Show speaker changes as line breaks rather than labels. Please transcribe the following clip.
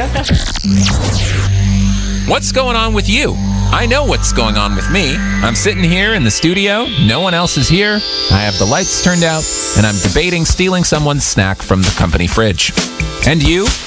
What's going on with you? I know what's going on with me. I'm sitting here in the studio, no one else is here, I have the lights turned out, and I'm debating stealing someone's snack from the company fridge. And you?